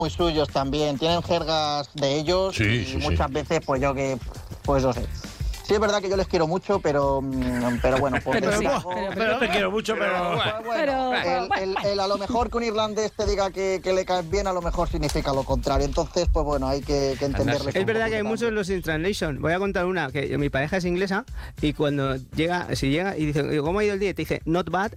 muy suyos también, tienen jergas de ellos y muchas veces pues yo no sé. Sí, es verdad que yo les quiero mucho, pero bueno... Pero te quiero mucho, el a lo mejor que un irlandés te diga que le caes bien, a lo mejor significa lo contrario. Entonces, pues bueno, hay que entenderle. Es verdad que hay muchos los in translation. Voy a contar una, que mi pareja es inglesa y cuando llega y dice, ¿cómo ha ido el día? Y te dice, not bad,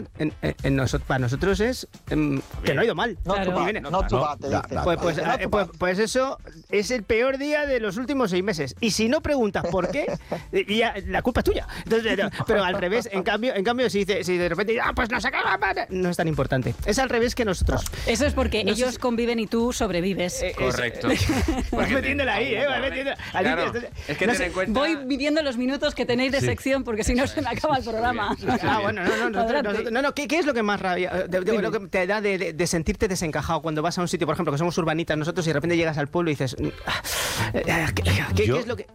para nosotros es que no ha ido mal. Not too bad, te dice. Pues eso es el peor día de los últimos 6 meses. Y si no preguntas por qué, ya, la culpa es tuya. Entonces, pero al revés, en cambio si de repente, pues no sé qué, no es tan importante. Es al revés que nosotros. Eso es porque ellos conviven y tú sobrevives. Correcto. Vas metiéndola ahí, vas metiéndola. Claro, es que ten en cuenta... Voy midiendo los minutos que tenéis de sección, porque si no se me acaba el programa. ¿Qué es lo que más rabia, lo que te da de sentirte desencajado cuando vas a un sitio, por ejemplo, que somos urbanitas nosotros y de repente llegas al pueblo y dices, ¿qué es lo que...?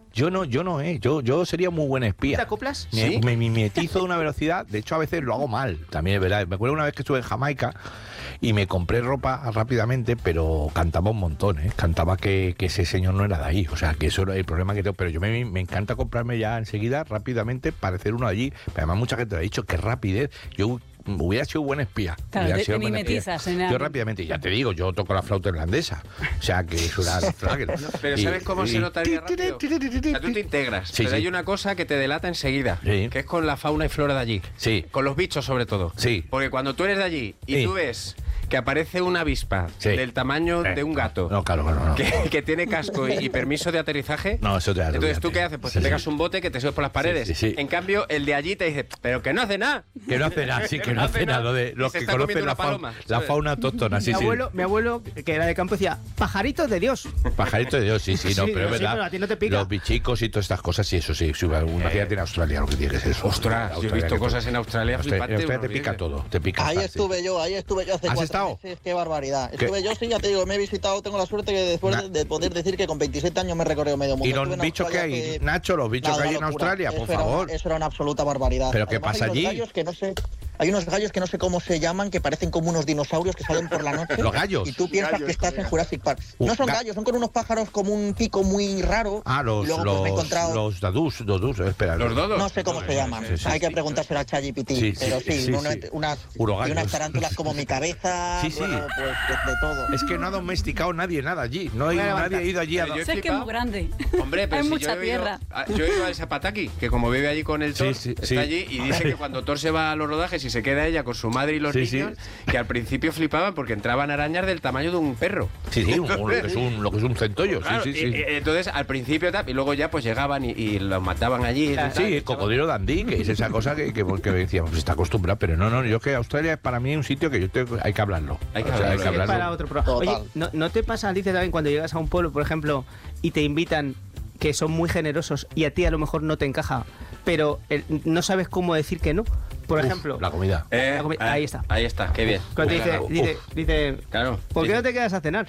Yo sería muy buen espía. ¿Te acoplas? Me mimetizo de una velocidad, de hecho a veces lo hago mal, también es verdad. Me acuerdo una vez que estuve en Jamaica y me compré ropa rápidamente, pero cantaba un montón, cantaba que ese señor no era de ahí, o sea, que eso era el problema que tengo, pero yo me encanta comprarme ya enseguida, rápidamente, parecer uno allí, pero además mucha gente lo ha dicho, qué rapidez, yo... Hubiera sido buen espía. Claro, te mimetizas. Yo rápidamente, ya te digo, yo toco la flauta irlandesa. O sea, que es una... Pero ¿sabes cómo se notaría rápido? O sea, tú te integras, pero hay una cosa que te delata enseguida, que es con la fauna y flora de allí. Sí. Con los bichos, sobre todo. Sí. Porque cuando tú eres de allí y tú ves que aparece una avispa del tamaño de un gato, que tiene casco y permiso de aterrizaje, entonces ¿tú qué haces? Pues te pegas un bote que te subes por las paredes. En cambio, el de allí te dice, pero que no hace nada. Que no hace nada, que no hace nada. Los que conocen la fauna autóctona, Mi abuelo, que era de campo, decía, pajaritos de Dios. Pajaritos de Dios, no, pero es verdad. Pero a ti no te pica. Los bichicos y todas estas cosas, sí, eso sí. Imagínate en Australia lo que tiene que ser eso. Ostras, yo he visto cosas en Australia flipantes. En Australia te pica todo, te pica. Ahí estuve yo hace 4 meses, qué barbaridad. Estuve yo, sí, ya te digo, me he visitado, tengo la suerte que después de poder decir que con 27 años me he recorrido medio mundo. ¿Y los bichos que hay, Nacho, los bichos que hay en Australia, por favor? Eso era una absoluta barbaridad. ¿Pero qué pasa allí? Hay unos gallos que no sé cómo se llaman, que parecen como unos dinosaurios que salen por la noche. ¿Los gallos? Y tú piensas que estás en Jurassic Park. No son gallos, son con unos pájaros como un pico muy raro. Los dadús, espera. ¿Los dodos? No sé cómo se llaman. Hay que preguntárselo a ChatGPT. Pero unas tarántulas como mi cabeza. Sí. Pues de todo. Es que no ha domesticado nadie nada allí. Nadie ha ido allí a... Sé que es muy grande. Hombre, pero hay si mucha tierra. Yo he ido a ese Pataki, que como vive allí con el Thor, está allí y dice que cuando Thor se va a los rodajes y se queda ella con su madre y los niños, que al principio flipaban porque entraban arañas del tamaño de un perro. Lo que es un centollo. Claro, entonces al principio y luego ya pues llegaban y los mataban allí. El cocodrilo Dundee, que es esa cosa que decíamos, pues está acostumbrado, pero no, yo que Australia es para mí un sitio que hay que hablarlo. Hay que hablarlo. Para otro programa. Oye, ¿no te pasa, dice también, cuando llegas a un pueblo, por ejemplo, y te invitan, que son muy generosos y a ti a lo mejor no te encaja, pero no sabes cómo decir que no? Por ejemplo, la comida. Ahí está. Ahí está, qué bien. Cuando dice, claro, ¿por qué no te quedas a cenar?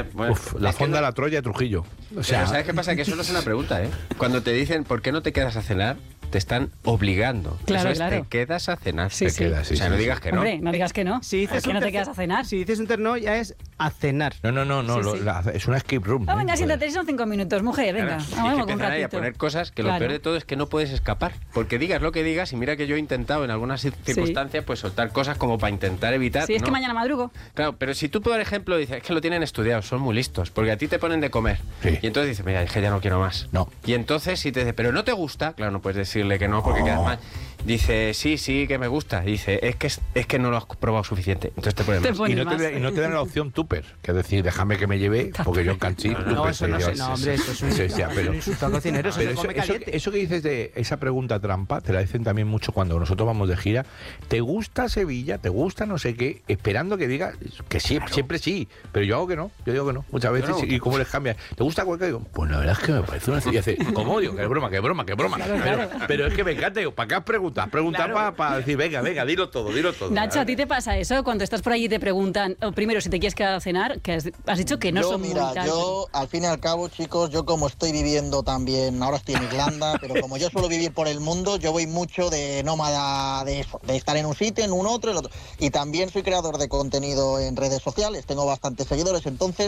La fonda de la Troya de Trujillo. O sea, pero ¿sabes qué pasa? Que eso no es una pregunta, Cuando te dicen, ¿por qué no te quedas a cenar? Te están obligando. Claro, eso es, te quedas a cenar. Sí, quedas, o sea, no digas que no. Hombre, no digas que no. Si dices que no te quedas a cenar. Si dices un terno, ya es a cenar. No, es una escape room. Venga, siéntate, son 5 minutos, mujer, venga. Claro, hay que empezar ahí a poner cosas que lo peor de todo es que no puedes escapar. Porque digas lo que digas, y mira que yo he intentado en algunas circunstancias pues soltar cosas como para intentar evitar. Sí, es que mañana madrugo. Claro, pero si tú, por ejemplo, dices, es que lo tienen estudiado, son muy listos, porque a ti te ponen de comer. Y entonces dices, mira, es que ya no quiero más. No. Y entonces si te dice, pero no te gusta, claro, no puedes decirle que no porque quedas mal. Dice, sí, que me gusta. Dice, es que no lo has probado suficiente. Entonces te pones más. Y no te dan la opción tupper, que es decir, déjame que me lleve, porque yo canchí. No, eso no sé. No, hombre, eso es un insulto al cocinero. Eso que dices de esa pregunta trampa, te la dicen también mucho cuando nosotros vamos de gira. ¿Te gusta Sevilla? ¿Te gusta no sé qué? Esperando que diga que sí, siempre sí. Pero yo hago que no. Yo digo que no. Muchas veces. ¿Y cómo les cambia? ¿Te gusta cualquier? Digo, pues la verdad es que me parece una... Y dice, ¿cómo? Digo, que es broma. Claro. Pero es que me encanta. Digo, ¿para qué has preguntado? Preguntar para decir, venga, dilo todo. Nacho, ¿a ti te pasa eso? Cuando estás por allí te preguntan, primero, si te quieres quedar a cenar, que has dicho que no son muy tal. Yo, al fin y al cabo, chicos, yo como estoy viviendo también, ahora estoy en Irlanda, pero como yo suelo vivir por el mundo, yo voy mucho de nómada de eso, de estar en un sitio, en un otro, el otro. Y también soy creador de contenido en redes sociales, tengo bastantes seguidores, entonces